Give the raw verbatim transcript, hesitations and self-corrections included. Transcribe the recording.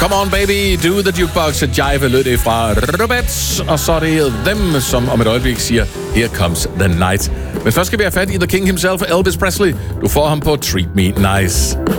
Come on baby, do the jukebox, jive lød det fra Rubets, og så er det dem, som om et øjeblik siger, here comes the night. Men først skal vi have fat i The King himself, Elvis Presley. Du får ham på Treat Me Nice.